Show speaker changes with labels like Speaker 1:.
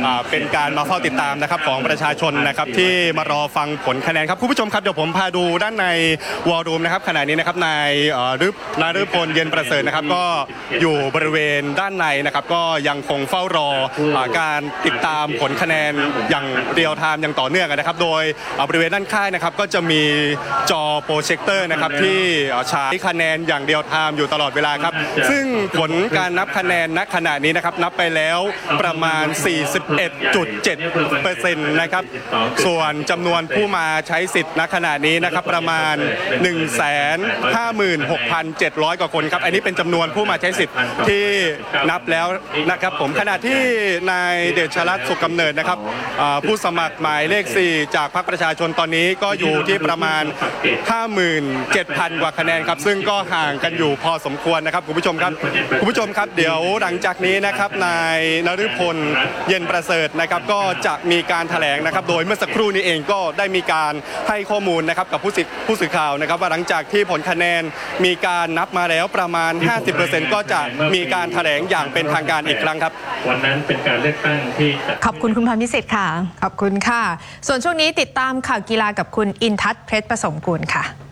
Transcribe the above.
Speaker 1: เป็นการมาเฝ้าติดตามนะครับของประชาชนนะครับที่มารอฟังผลคะแนนครับคุณผู้ชมครับเดี๋ยวผมพาดูด้านในวอลลุ่มนะครับขณะนี้นะครับนายฤพลเย็นประเสริฐนะครับก็อยู่บริเวณด้านในนะครับก็ยังคงเฝ้ารอการติดตามผลคะแนนอย่างเรียลไทม์อย่างต่อเนื่องนะครับโดยบริเวณด้านข้างนะครับก็จะมีจอโปรเจคเตอร์นะครับที่ฉายคะแนนอย่างเรียลไทม์อยู่ตลอดเวลาครับซึ่งผลการนับคะแนนณขณะนี้นะครับนับไปแล้วประมาณ 41.7% นะครับส่วนจำนวนผู้มาใช้สิทธิ์ณขณะนี้นะครับประมาณ 156,700 กว่าคนครับอันนี้เป็นจำนวนผู้มาใช้สิทธิ์ที่นับแล้วนะครับผมขณะที่นายเดชรัตน์สุขกำเนิดนะครับผู้สมัครหมายเลข 4 จากพรรคประชาชนตอนนี้ก็อยู่ที่ประมาณ 57,000 กว่าคะแนนครับซึ่งก็ห่างกันอยู่พอสมควรนะครับคุณผู้ชมครับเดี๋ยวหลังจากนี้นะครับนายนฤพลเย็นประเสริฐนะครับก็จะมีการแถลงนะครับโดยเมื่อสักครู่นี้เองก็ได้มีการให้ข้อมูลนะครับกับผู้สื่อข่าวนะครับว่าหลังจากที่ผลคะแนนมีการนับมาแล้วประมาณ 50% ก็จะมีการแถลงอย่างเป็นทางการอีกครั้งครับ
Speaker 2: วันนั้นเป็นการเลือกตั้งที่
Speaker 3: ขอบคุณคุณพันธุ์พิสิทธิ์ค่ะขอบคุณค่ะส่วนช่วงนี้ติดตามข่าวกีฬากับคุณอินทัศน์เพชรประสมกุลค่ะ